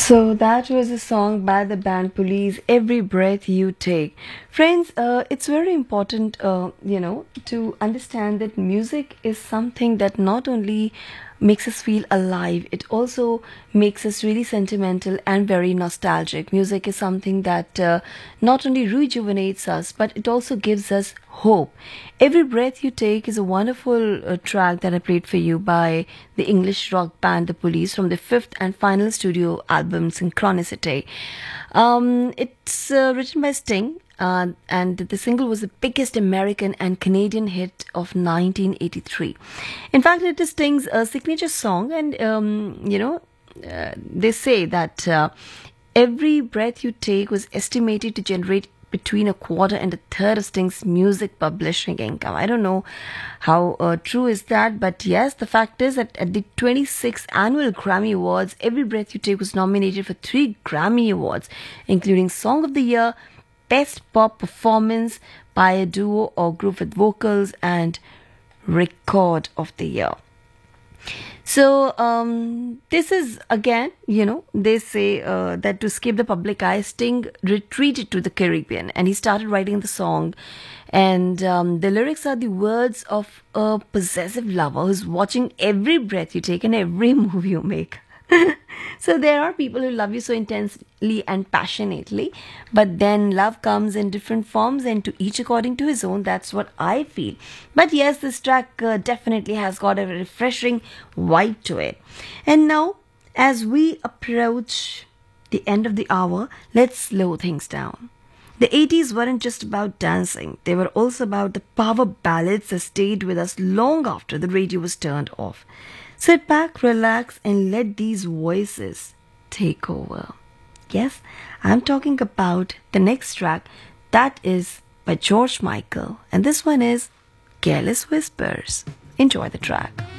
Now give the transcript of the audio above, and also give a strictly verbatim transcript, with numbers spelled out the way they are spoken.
So that was a song by the band Police, Every Breath You Take. Friends, uh, it's very important, uh, you know, to understand that music is something that not only makes us feel alive, it also makes us really sentimental and very nostalgic. Music is something that uh, not only rejuvenates us, but it also gives us hope. Every Breath You Take is a wonderful uh, track that I played for you by the English rock band The Police from their fifth and final studio album Synchronicity. Um, it's uh, written by Sting, uh, and the single was the biggest American and Canadian hit of nineteen eighty-three. In fact, it is Sting's uh, signature song, and um, you know, uh, they say that uh, Every Breath You Take was estimated to generate between a quarter and a third of Sting's music publishing income. I don't know how uh, true is that, but yes, the fact is that at the twenty-sixth Annual Grammy Awards, Every Breath You Take was nominated for three Grammy Awards, including Song of the Year, Best Pop Performance by a Duo or Group with Vocals, and Record of the Year. So um, this is, again, you know, they say uh, that to escape the public eye, Sting retreated to the Caribbean and he started writing the song. And um, the lyrics are the words of a possessive lover who's watching every breath you take and every move you make. So there are people who love you so intensely and passionately, but then love comes in different forms and to each according to his own. That's what I feel. But yes, this track uh, definitely has got a refreshing vibe to it. And now, as we approach the end of the hour, let's slow things down. The eighties weren't just about dancing. They were also about the power ballads that stayed with us long after the radio was turned off. Sit back, relax, and let these voices take over. Yes, I'm talking about the next track that is by George Michael, and this one is Careless Whispers. Enjoy the track.